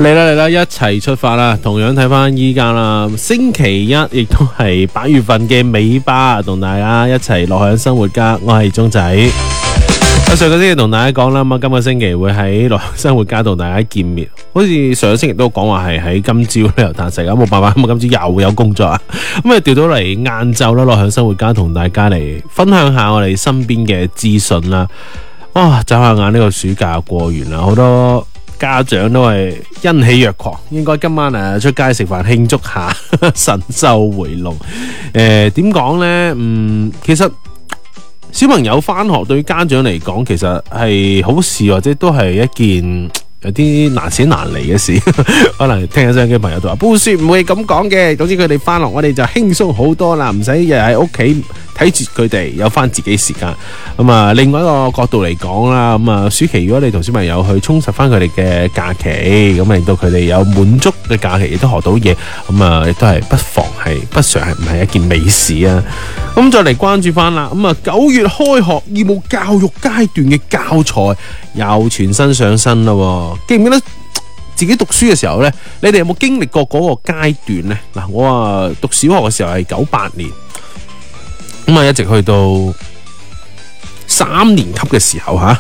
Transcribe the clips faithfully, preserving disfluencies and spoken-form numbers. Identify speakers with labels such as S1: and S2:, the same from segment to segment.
S1: 嚟啦嚟啦，一齊出發啦！同樣睇翻依家啦，星期一亦都係八月份嘅尾巴，同大家一齊樂享生活家。我係鐘仔。上個星期同大家講啦，咁啊今個星期會喺樂享生活家同大家見面。好似上個星期都講話係喺今朝旅遊探食，咁冇辦法，咁啊今朝又有工作啊，咁啊調到嚟晏晝啦，樂享生活家同大家嚟分享下我哋身邊嘅資訊啦。哇！眨下眼呢個暑假過完啦，好多家長都係欣喜若狂，應該今晚啊出街食飯慶祝下神獸回籠。誒點講呢？嗯，其實小朋友返學對於家長嚟講，其實係好事，或者都係一件有啲難捨難離嘅事。可能聽緊收音機嘅朋友都話：布雪唔會咁講嘅。總之佢哋返學，我哋就輕鬆好多啦，唔使日日喺屋企睇住佢哋，有翻自己時間。咁啊，另外一個角度嚟講啦，咁啊，暑期如果你同小朋友去充實翻佢哋嘅假期，咁令到佢哋有滿足嘅假期，亦都學到嘢，咁啊，亦都係不妨係不常係唔係一件美事啊。咁再嚟關注翻啦，咁啊，九月開學義務教育階段嘅教材又全新上新啦。記唔記得自己讀書嘅時候呢？你哋有冇經歷過嗰個階段呢？嗱，我啊讀小學嘅時候係九八年。咁啊，一直去到三年級嘅時候吓，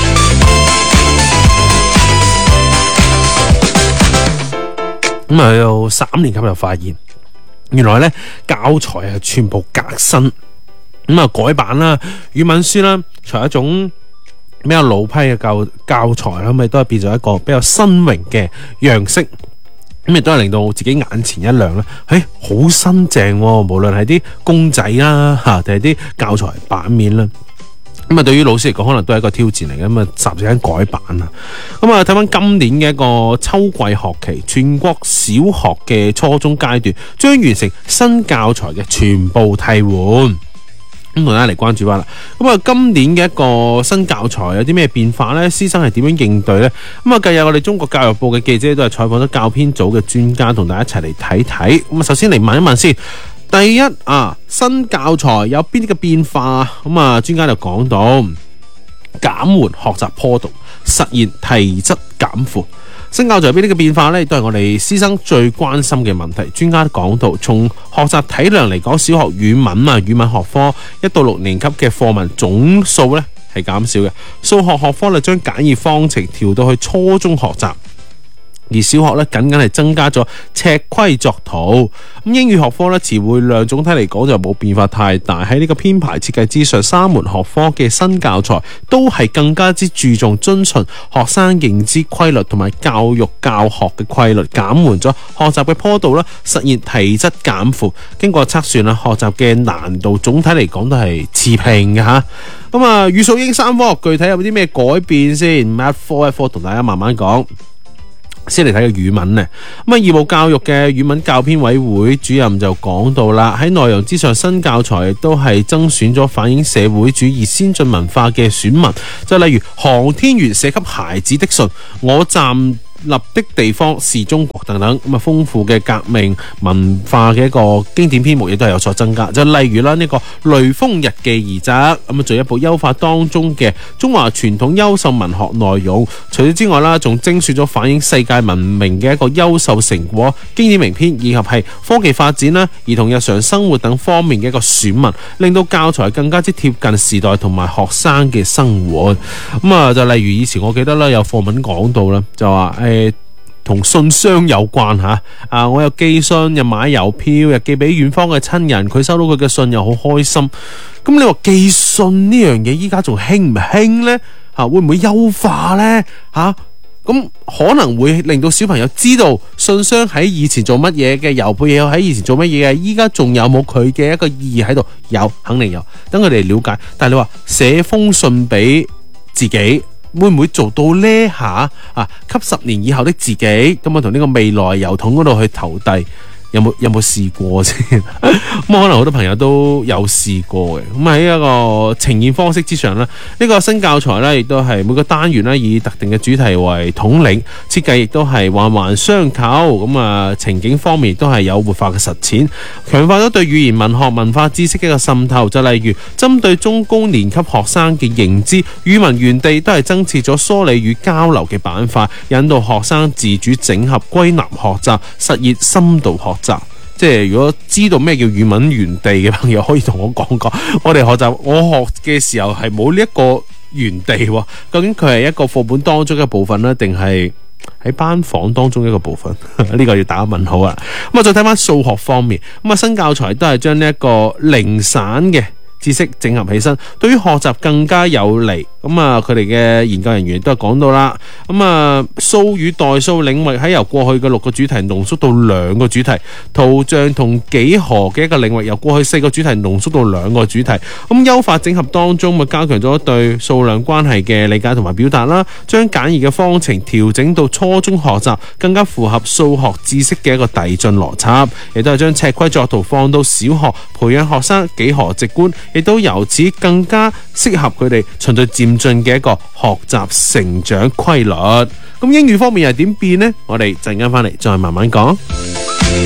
S1: 咁啊去到三年級就發現，原來咧教材係全部革新，咁啊改版啦，語文書啦，從一種比較老批嘅教教材啦，咁亦都係變咗一個比較新穎嘅樣式。咁亦都係令到自己眼前一亮啦，誒、欸，好新淨，無論係啲公仔啦，吓定係啲教材版面啦。咁啊，對於老師嚟講，可能都係一個挑戰嚟嘅。咁啊，霎時間改版啊。咁啊，睇翻今年嘅一個秋季學期，全國小學嘅初中階段將完成新教材嘅全部替換。咁同大家嚟關注翻啦。咁啊，今年嘅一個新教材有啲咩變化呢？師生係點樣應對呢？咁啊，近日我哋中國教育部嘅記者都係採訪咗教編組嘅專家，同大家一齊嚟睇睇。咁啊，首先嚟問一問先。第一啊，新教材有邊啲嘅變化？咁啊，專家就講到減緩學習坡度，實現提質減負。新教材有邊啲嘅變化呢？都係我哋師生最關心嘅問題。專家講到，從學習體量嚟講，小學語文啊，語文學科一到六年級嘅課文總數呢係減少嘅。數學學科呢將簡易方程調到去初中學習。而小學咧，僅僅係增加咗尺規作圖。咁英語學科咧，詞彙量總體嚟講就冇變化太大。喺呢個編排設計之上，三門學科嘅新教材都係更加之注重遵循學生認知規律同埋教育教學嘅規律，減緩咗學習嘅坡度啦，實現提質減負。經過測算啦，學習嘅難度總體嚟講都係持平嘅吓。咁啊，語數英三科具體有啲咩改變先？一科一科同大家慢慢講。先嚟睇個語文呢，咁啊，義務教育嘅語文教編委會主任就講到啦，喺內容之上，新教材都係增選咗反映社會主義先進文化嘅選文，就例如航天員寫給孩子的信，我站立的地方是中國等等，咁啊，豐富嘅革命文化嘅一個經典篇目亦都係有所增加。就例如啦，呢個雷鋒日記二則，咁啊，進一步優化當中嘅中華傳統優秀文學內容。除此之外啦，仲精選咗反映世界文明嘅一個優秀成果經典名篇，以及係科技發展啦、兒童日常生活等方面嘅一個選文，令到教材更加之貼近時代同埋學生嘅生活。咁啊，就例如以前我記得啦，有課文講到啦，就話誒。同信箱有關吓，啊，我又寄信又買郵票又寄俾遠方嘅親人，佢收到佢嘅信又好開心。咁你話寄信呢樣嘢依家仲興唔興呢？吓，會唔會優化呢？吓，咁可能會令到小朋友知道信箱喺以前做乜嘢嘅，郵票又喺以前做乜嘢嘅，依家仲有冇佢嘅一個意義喺度？有，肯定有，等佢哋了解。但係你話寫封信俾自己，會唔會做到呢下啊？給十年以後的自己，咁啊同呢個未來郵筒嗰度去投遞， 有冇有冇試過先？咁可能好多朋友都有試過嘅。咁喺一個呈現方式之上咧，呢、這個新教材咧亦都係每個單元咧以特定嘅主題為統領，設計亦都係環環相扣。咁啊，情景方面亦都係有活化嘅實踐，強化咗對語言、文學、文化知識嘅一個滲透。就例如針對中高年級學生嘅認知，語文園地都係增設咗梳理與交流嘅板塊，引導學生自主整合、歸納學習，實現深度學習。即係如果知道咩叫語文園地嘅朋友，可以同我講講。我哋學習，我學嘅時候係冇呢一個園地，究竟佢係一個課本當中嘅部分呢，定係喺班房當中一個部分？呢個要打問號啊！咁啊，再睇翻數學方面，咁啊，新教材都係將呢一個零散嘅知識整合起身，對於學習更加有利。咁啊，佢哋嘅研究人員都係講到啦。咁啊，數與代數領域喺由過去嘅六個主題濃縮到兩個主題，圖像同幾何嘅一個領域由過去四個主題濃縮到兩個主題。咁優化整合當中，咪加強咗對數量關係嘅理解同埋表達啦，將簡易嘅方程調整到初中學習，更加符合數學知識嘅一個遞進邏輯，亦都係將尺規作圖放到小學，培養學生幾何直觀，亦都由此更加適合佢哋循序漸進嘅一個學習成長規律。咁英語方面又點變呢？我哋陣間翻嚟再慢慢講。